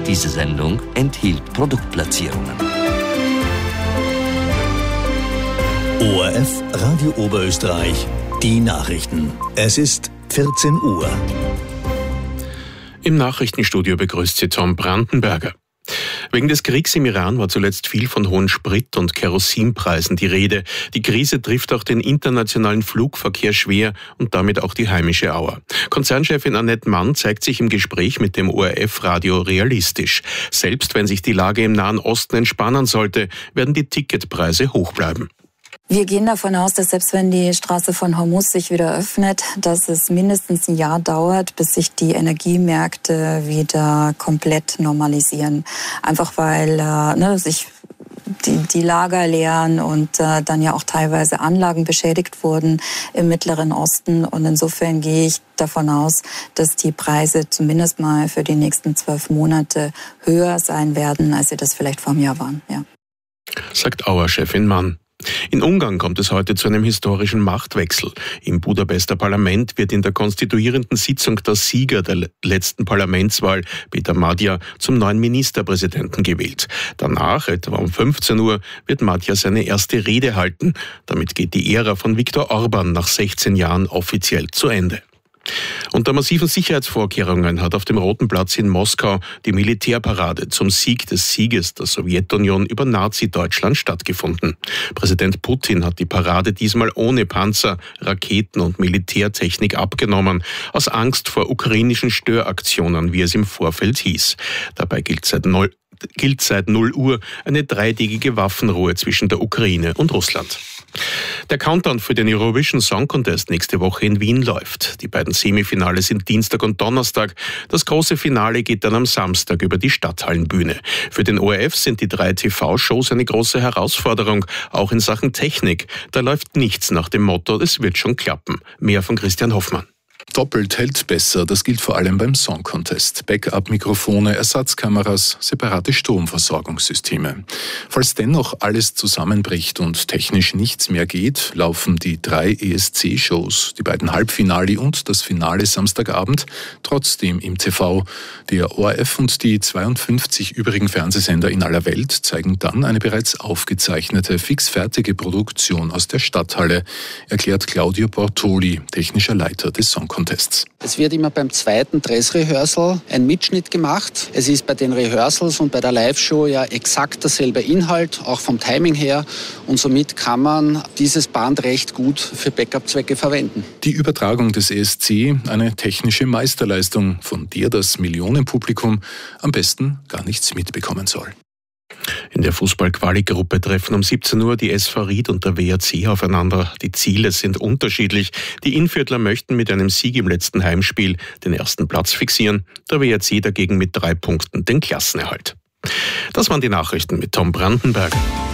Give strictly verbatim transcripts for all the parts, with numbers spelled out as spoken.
Diese Sendung enthielt Produktplatzierungen. O R F Radio Oberösterreich, die Nachrichten. Es ist vierzehn Uhr. Im Nachrichtenstudio begrüßt Sie Tom Brandenberger. Wegen des Kriegs im Iran war zuletzt viel von hohen Sprit- und Kerosinpreisen die Rede. Die Krise trifft auch den internationalen Flugverkehr schwer und damit auch die heimische Auer. Konzernchefin Annette Mann zeigt sich im Gespräch mit dem O R F-Radio realistisch. Selbst wenn sich die Lage im Nahen Osten entspannen sollte, werden die Ticketpreise hoch bleiben. Wir gehen davon aus, dass selbst wenn die Straße von Hormuz sich wieder öffnet, dass es mindestens ein Jahr dauert, bis sich die Energiemärkte wieder komplett normalisieren. Einfach weil äh, ne, sich die, die Lager leeren und äh, dann ja auch teilweise Anlagen beschädigt wurden im Mittleren Osten. Und insofern gehe ich davon aus, dass die Preise zumindest mal für die nächsten zwölf Monate höher sein werden, als sie das vielleicht vor einem Jahr waren. Ja. Sagt Auer-Chefin Mann. In Ungarn kommt es heute zu einem historischen Machtwechsel. Im Budapester Parlament wird in der konstituierenden Sitzung der Sieger der letzten Parlamentswahl, Peter Magyar, zum neuen Ministerpräsidenten gewählt. Danach, etwa um fünfzehn Uhr, wird Magyar seine erste Rede halten. Damit geht die Ära von Viktor Orban nach sechzehn Jahren offiziell zu Ende. Unter massiven Sicherheitsvorkehrungen hat auf dem Roten Platz in Moskau die Militärparade zum Sieg des Sieges der Sowjetunion über Nazi-Deutschland stattgefunden. Präsident Putin hat die Parade diesmal ohne Panzer, Raketen und Militärtechnik abgenommen, aus Angst vor ukrainischen Störaktionen, wie es im Vorfeld hieß. Dabei gilt seit null gilt seit null Uhr eine dreitägige Waffenruhe zwischen der Ukraine und Russland. Der Countdown für den Eurovision Song Contest nächste Woche in Wien läuft. Die beiden Semifinale sind Dienstag und Donnerstag. Das große Finale geht dann am Samstag über die Stadthallenbühne. Für den O R F sind die drei T V-Shows eine große Herausforderung, auch in Sachen Technik. Da läuft nichts nach dem Motto, es wird schon klappen. Mehr von Christian Hoffmann. Doppelt hält besser, das gilt vor allem beim Song Contest. Backup-Mikrofone, Ersatzkameras, separate Stromversorgungssysteme. Falls dennoch alles zusammenbricht und technisch nichts mehr geht, laufen die drei E S C-Shows, die beiden Halbfinale und das Finale Samstagabend, trotzdem im T V. Der O R F und die zweiundfünfzig übrigen Fernsehsender in aller Welt zeigen dann eine bereits aufgezeichnete, fixfertige Produktion aus der Stadthalle, erklärt Claudio Bortoli, technischer Leiter des Song Contests. Es wird immer beim zweiten Dressrehearsal ein Mitschnitt gemacht. Es ist bei den Rehearsals und bei der Live-Show ja exakt derselbe Inhalt, auch vom Timing her. Und somit kann man dieses Band recht gut für Backup-Zwecke verwenden. Die Übertragung des E S C, eine technische Meisterleistung, von der das Millionenpublikum am besten gar nichts mitbekommen soll. In der Fußball-Quali-Gruppe treffen um siebzehn Uhr die S V Ried und der W R C aufeinander. Die Ziele sind unterschiedlich. Die Innviertler möchten mit einem Sieg im letzten Heimspiel den ersten Platz fixieren, der W R C dagegen mit drei Punkten den Klassenerhalt. Das waren die Nachrichten mit Tom Brandenberg.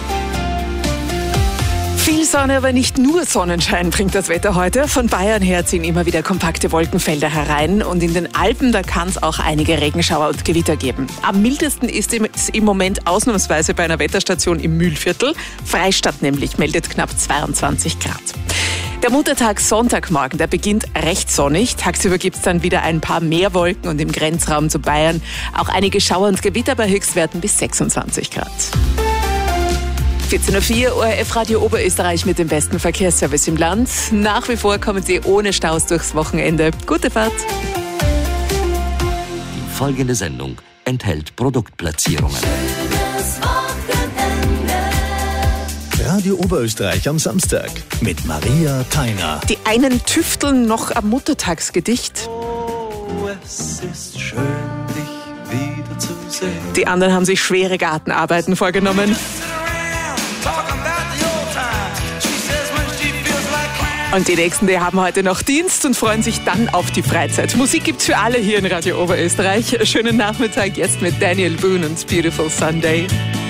Viel Sonne, aber nicht nur Sonnenschein bringt das Wetter heute. Von Bayern her ziehen immer wieder kompakte Wolkenfelder herein und in den Alpen, da kann es auch einige Regenschauer und Gewitter geben. Am mildesten ist es im Moment ausnahmsweise bei einer Wetterstation im Mühlviertel. Freistadt nämlich meldet knapp zweiundzwanzig Grad. Der Muttertag Sonntagmorgen, der beginnt recht sonnig. Tagsüber gibt es dann wieder ein paar mehr Wolken und im Grenzraum zu Bayern auch einige Schauer und Gewitter bei Höchstwerten bis sechsundzwanzig Grad. vierzehn Uhr vier, O R F Radio Oberösterreich mit dem besten Verkehrsservice im Land. Nach wie vor kommen Sie ohne Staus durchs Wochenende. Gute Fahrt! Die folgende Sendung enthält Produktplatzierungen. Radio Oberösterreich am Samstag mit Maria Theiner. Die einen tüfteln noch am Muttertagsgedicht. Oh, es ist schön, dich wieder zu sehen. Die anderen haben sich schwere Gartenarbeiten vorgenommen. Und die Nächsten, die haben heute noch Dienst und freuen sich dann auf die Freizeit. Musik gibt's für alle hier in Radio Oberösterreich. Schönen Nachmittag jetzt mit Daniel Boone und Beautiful Sunday.